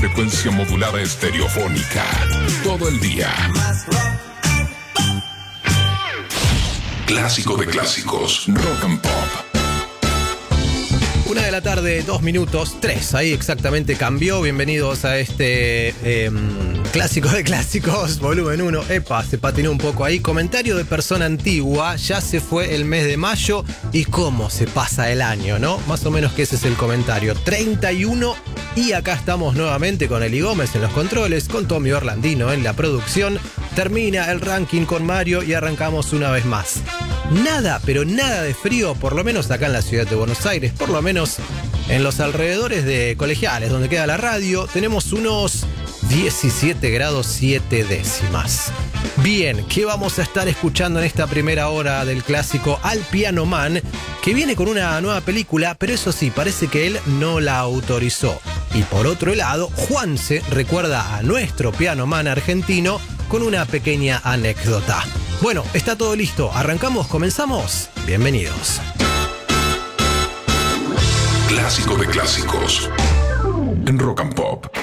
frecuencia modulada estereofónica. Todo el día. Clásico de clásicos. Rock and Pop. 1:00 PM, 2 minutos, 3, ahí exactamente cambió. Bienvenidos a este clásico de clásicos, volumen 1. Epa, se patinó un poco ahí. Comentario de persona antigua, ya se fue el mes de mayo y cómo se pasa el año, ¿no? Más o menos que ese es el comentario. 31 y acá estamos nuevamente con Eli Gómez en los controles, con Tommy Orlandino en la producción. Termina el ranking con Mario y arrancamos una vez más. Nada, pero nada de frío, por lo menos acá en la ciudad de Buenos Aires, por lo menos en los alrededores de Colegiales, donde queda la radio, tenemos unos 17 grados 7 décimas. Bien, ¿qué vamos a estar escuchando en esta primera hora del clásico Al Piano Man? Que viene con una nueva película, pero eso sí, parece que él no la autorizó. Y por otro lado, Juanse recuerda a nuestro Piano Man argentino con una pequeña anécdota. Bueno, está todo listo. ¿Arrancamos? ¿Comenzamos? Bienvenidos. Clásico de clásicos. En Rock and Pop.